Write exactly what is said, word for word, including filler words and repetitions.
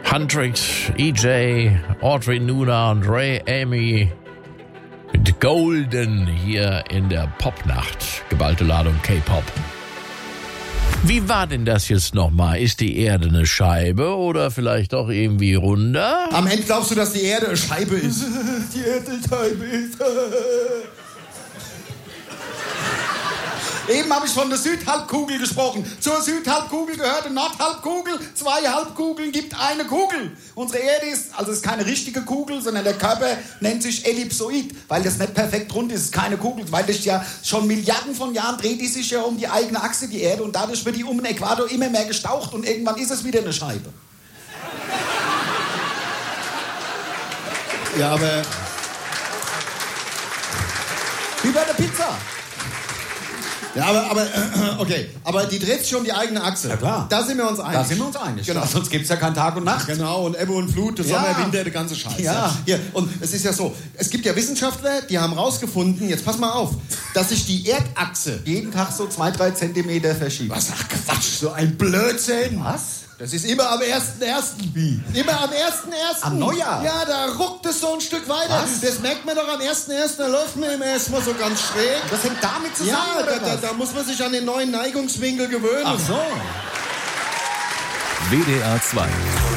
Huntrix, E J, Audrey Nuna und Ray Amy mit Golden hier in der Popnacht. Geballte Ladung K-Pop. Wie war denn das jetzt nochmal? Ist die Erde eine Scheibe oder vielleicht doch irgendwie runder? Am Ende glaubst du, dass die Erde eine Scheibe ist. Die Erde eine Scheibe ist. Eben habe ich von der Südhalbkugel gesprochen. Zur Südhalbkugel gehört eine Nordhalbkugel. Zwei Halbkugeln gibt eine Kugel. Unsere Erde ist, also ist keine richtige Kugel, sondern der Körper nennt sich Ellipsoid, weil das nicht perfekt rund ist. Es ist keine Kugel, weil das ja schon Milliarden von Jahren dreht die sich ja um die eigene Achse, die Erde, und dadurch wird die um den Äquator immer mehr gestaucht und irgendwann ist es wieder eine Scheibe. Ja, aber... Wie bei der Pizza. Ja, aber, aber, okay, aber die dreht sich um die eigene Achse. Ja, klar. Da sind wir uns einig. Da sind wir uns einig. Genau. Sonst gibt es ja keinen Tag und Nacht. Genau, und Ebbe und Flut, der Ja. Sommer, Winter, der ganze Scheiß. Ja. Hier, und es ist ja so, es gibt ja Wissenschaftler, die haben rausgefunden, jetzt pass mal auf, dass sich die Erdachse... Jeden Tag so zwei, drei Zentimeter verschiebt. Was, ach Quatsch, so ein Blödsinn. Was? Das ist immer am ersten ersten Wie? Immer am ersten ersten Am Neujahr? Ja, da ruckt es so ein Stück weiter. Was? Das merkt man doch am ersten ersten Da läuft man immer erstmal so ganz schräg. Das hängt damit zusammen, Ja, oder da, da, was? da muss man sich an den neuen Neigungswinkel gewöhnen. Ach so. W D R zwei